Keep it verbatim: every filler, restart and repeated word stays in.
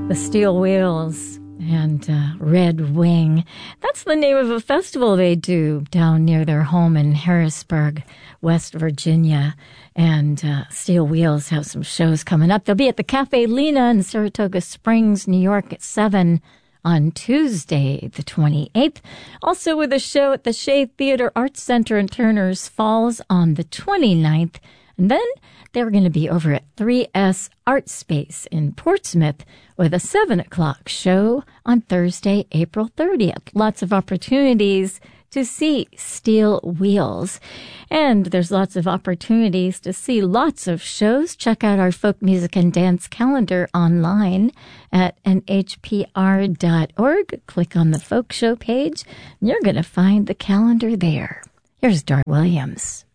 The Steel Wheels and uh, Red Wing. That's the name of a festival they do down near their home in Harrisburg, West Virginia. And uh, Steel Wheels have some shows coming up. They'll be at the Cafe Lena in Saratoga Springs, New York at seven on Tuesday, the twenty-eighth. Also with a show at the Shea Theater Arts Center in Turner's Falls on the twenty-ninth. And then they're going to be over at three S Art Space in Portsmouth with a seven o'clock show on Thursday, April thirtieth. Lots of opportunities to see Steel Wheels. And there's lots of opportunities to see lots of shows. Check out our folk music and dance calendar online at N H P R dot org. Click on the folk show page, and you're going to find the calendar there. Here's Dar Williams.